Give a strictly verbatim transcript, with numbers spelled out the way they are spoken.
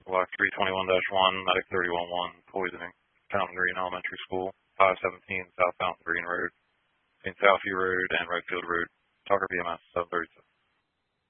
Block three twenty-one dash one, Medic thirty one one, poisoning, Fountain Green Elementary School, five seventeen South Fountain Green Road, between Southview Road and Redfield Road, Tucker B M S seven thirty-two.